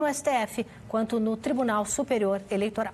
no STF quanto no Tribunal Superior Eleitoral.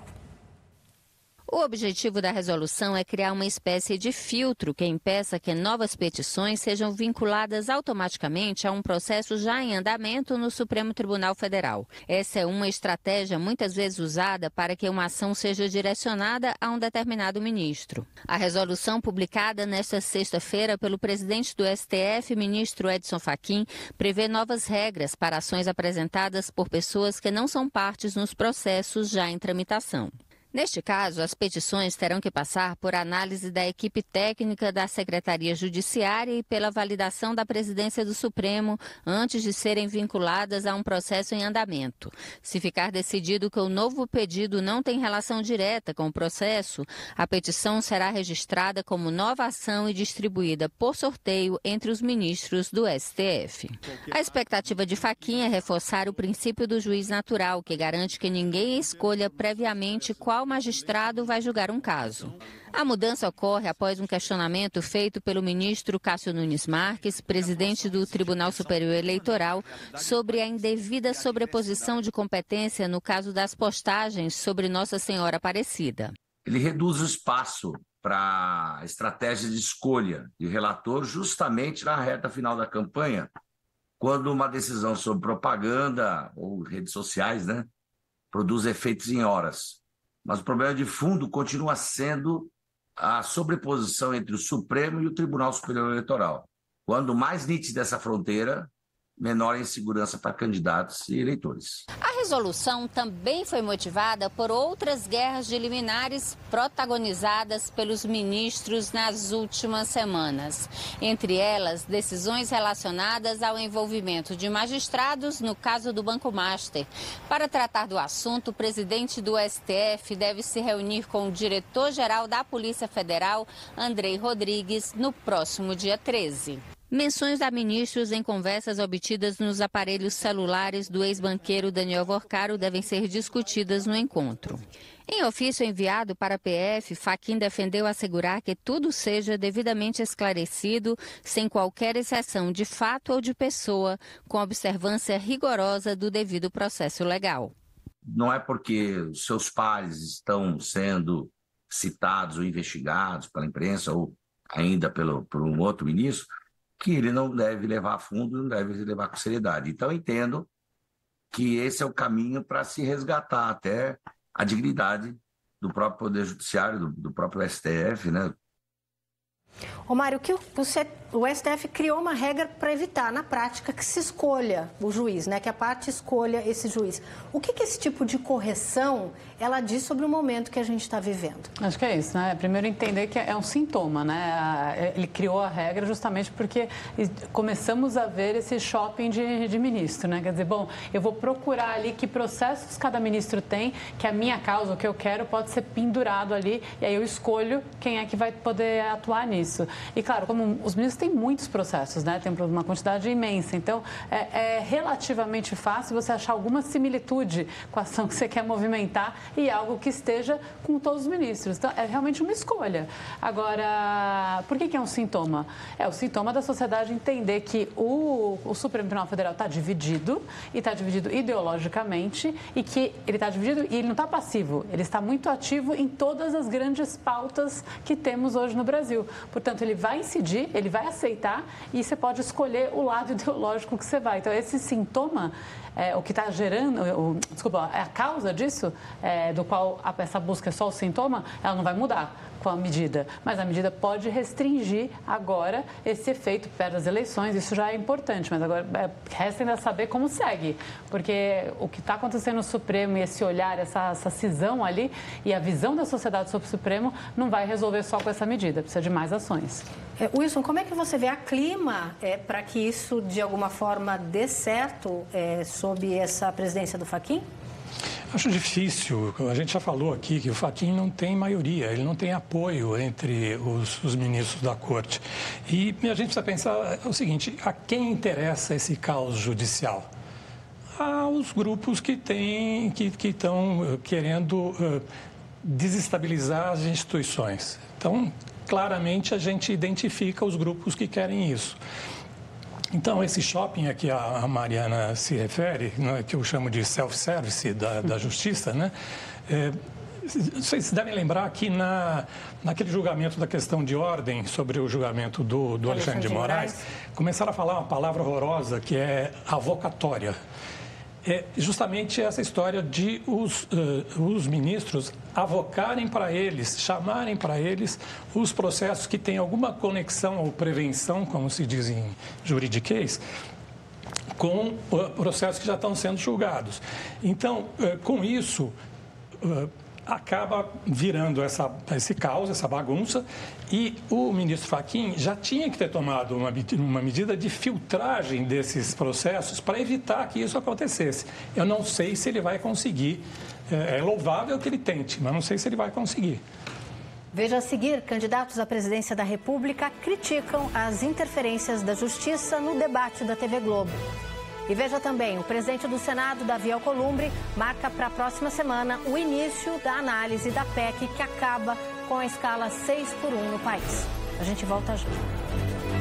O objetivo da resolução é criar uma espécie de filtro que impeça que novas petições sejam vinculadas automaticamente a um processo já em andamento no Supremo Tribunal Federal. Essa é uma estratégia muitas vezes usada para que uma ação seja direcionada a um determinado ministro. A resolução publicada nesta sexta-feira pelo presidente do STF, ministro Edson Fachin, prevê novas regras para ações apresentadas por pessoas que não são partes nos processos já em tramitação. Neste caso, as petições terão que passar por análise da equipe técnica da Secretaria Judiciária e pela validação da Presidência do Supremo antes de serem vinculadas a um processo em andamento. Se ficar decidido que o novo pedido não tem relação direta com o processo, a petição será registrada como nova ação e distribuída por sorteio entre os ministros do STF. A expectativa de Fachin é reforçar o princípio do juiz natural, que garante que ninguém escolha previamente qual magistrado vai julgar um caso. A mudança ocorre após um questionamento feito pelo ministro Cássio Nunes Marques, presidente do Tribunal Superior Eleitoral, sobre a indevida sobreposição de competência no caso das postagens sobre Nossa Senhora Aparecida. Ele reduz o espaço para a estratégia de escolha de relator justamente na reta final da campanha, quando uma decisão sobre propaganda ou redes sociais, produz efeitos em horas. Mas o problema de fundo continua sendo a sobreposição entre o Supremo e o Tribunal Superior Eleitoral. Quando mais nítida essa fronteira, menor a insegurança para candidatos e eleitores. A resolução também foi motivada por outras guerras de liminares protagonizadas pelos ministros nas últimas semanas. Entre elas, decisões relacionadas ao envolvimento de magistrados no caso do Banco Master. Para tratar do assunto, o presidente do STF deve se reunir com o diretor-geral da Polícia Federal, Andrei Rodrigues, no próximo dia 13. Menções a ministros em conversas obtidas nos aparelhos celulares do ex-banqueiro Daniel Vorcaro devem ser discutidas no encontro. Em ofício enviado para a PF, Fachin defendeu assegurar que tudo seja devidamente esclarecido, sem qualquer exceção de fato ou de pessoa, com observância rigorosa do devido processo legal. Não é porque os seus pares estão sendo citados ou investigados pela imprensa ou ainda por um outro ministro, que ele não deve levar a fundo, não deve levar com seriedade. Então, eu entendo que esse é o caminho para se resgatar até a dignidade do próprio Poder Judiciário, do próprio STF, Ô Mário, o STF criou uma regra para evitar, na prática, que se escolha o juiz, que a parte escolha esse juiz. O que esse tipo de correção, ela diz sobre o momento que a gente está vivendo? Acho que é isso, Primeiro entender que é um sintoma, Ele criou a regra justamente porque começamos a ver esse shopping de ministro, Quer dizer, eu vou procurar ali que processos cada ministro tem, que a minha causa, o que eu quero, pode ser pendurado ali, e aí eu escolho quem é que vai poder atuar nisso. E, claro, como os ministros têm muitos processos, tem uma quantidade imensa, então é relativamente fácil você achar alguma similitude com a ação que você quer movimentar e algo que esteja com todos os ministros. Então, é realmente uma escolha. Agora, por que é um sintoma? É o sintoma da sociedade entender que o Supremo Tribunal Federal está dividido, e está dividido ideologicamente, e que ele está dividido e ele não está passivo, ele está muito ativo em todas as grandes pautas que temos hoje no Brasil. Portanto, ele vai incidir, ele vai aceitar e você pode escolher o lado ideológico que você vai. Então, esse sintoma, o que está gerando, a causa disso, do qual essa busca é só o sintoma, ela não vai mudar com a medida, mas a medida pode restringir agora esse efeito perto das eleições, isso já é importante, mas agora resta ainda saber como segue, porque o que está acontecendo no Supremo e esse olhar, essa cisão ali e a visão da sociedade sobre o Supremo não vai resolver só com essa medida, precisa de mais ações. Wilson, como é que você vê a clima para que isso de alguma forma dê certo sob essa presidência do Fachin? Acho difícil. A gente já falou aqui que o Fachin não tem maioria, ele não tem apoio entre os ministros da Corte. E a gente precisa pensar o seguinte, a quem interessa esse caos judicial? Aos grupos que estão querendo desestabilizar as instituições. Então, claramente, a gente identifica os grupos que querem isso. Então, esse shopping a que a Mariana se refere, né, que eu chamo de self-service da Justiça, né? Vocês devem lembrar que naquele julgamento da questão de ordem sobre o julgamento do Alexandre de Moraes, começaram a falar uma palavra horrorosa que é avocatória. É justamente essa história de os ministros avocarem para eles, chamarem para eles os processos que têm alguma conexão ou prevenção, como se diz em juridiquês, com processos que já estão sendo julgados. Então, com isso, acaba virando esse caos, essa bagunça, e o ministro Fachin já tinha que ter tomado uma medida de filtragem desses processos para evitar que isso acontecesse. Eu não sei se ele vai conseguir, é louvável que ele tente, mas não sei se ele vai conseguir. Veja a seguir, candidatos à presidência da República criticam as interferências da Justiça no debate da TV Globo. E veja também, o presidente do Senado, Davi Alcolumbre, marca para a próxima semana o início da análise da PEC que acaba com a escala 6x1 no país. A gente volta já.